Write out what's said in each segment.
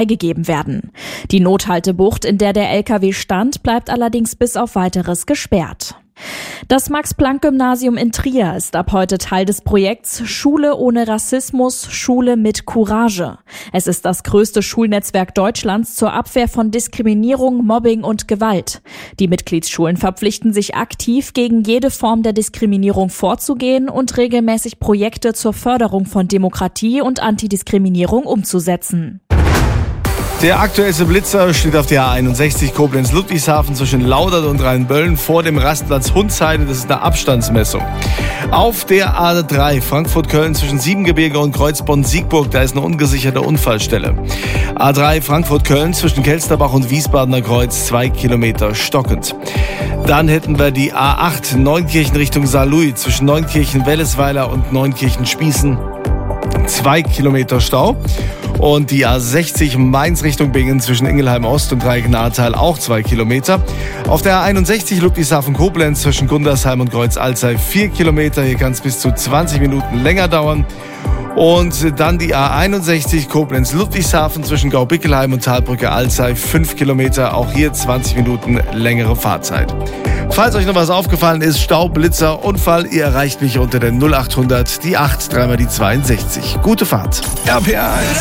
gegeben werden. Die Nothaltebucht, in der der LKW stand, bleibt allerdings bis auf Weiteres gesperrt. Das Max-Planck-Gymnasium in Trier ist ab heute Teil des Projekts Schule ohne Rassismus, Schule mit Courage. Es ist das größte Schulnetzwerk Deutschlands zur Abwehr von Diskriminierung, Mobbing und Gewalt. Die Mitgliedsschulen verpflichten sich aktiv, gegen jede Form der Diskriminierung vorzugehen und regelmäßig Projekte zur Förderung von Demokratie und Antidiskriminierung umzusetzen. Der aktuellste Blitzer steht auf der A61 Koblenz-Ludwigshafen zwischen Laudern und Rheinböllen vor dem Rastplatz Hundsheide. Das ist eine Abstandsmessung. Auf der A3 Frankfurt-Köln zwischen Siebengebirge und Kreuzbonn-Siegburg, da ist eine ungesicherte Unfallstelle. A3 Frankfurt-Köln zwischen Kelsterbach und Wiesbadener Kreuz 2 Kilometer stockend. Dann hätten wir die A8 Neunkirchen Richtung Saarlouis zwischen Neunkirchen-Wellesweiler und Neunkirchen-Spießen 2 Kilometer Stau. Und die A60 Mainz Richtung Bingen zwischen Ingelheim Ost und Reichenartal auch 2 Kilometer. Auf der A61 Ludwigshafen-Koblenz zwischen Gundersheim und Kreuz-Alzey 4 Kilometer. Hier kann es bis zu 20 Minuten länger dauern. Und dann die A61 Koblenz-Ludwigshafen zwischen Gaubickelheim und Talbrücke-Alzey 5 Kilometer. Auch hier 20 Minuten längere Fahrzeit. Falls euch noch was aufgefallen ist, Stau, Blitzer, Unfall, ihr erreicht mich unter der 0800, die 8, dreimal die 62. Gute Fahrt. RPA 1.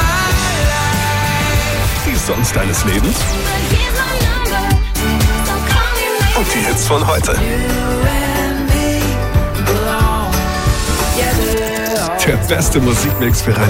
Die Songs deines Lebens und die Hits von heute. Der beste Musikmix für